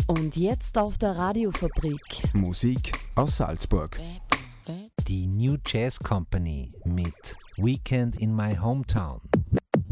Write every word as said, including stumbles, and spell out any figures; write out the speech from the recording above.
Und jetzt auf der Radiofabrik. Musik aus Salzburg. Die New Jazz Company mit Weekend in My Hometown.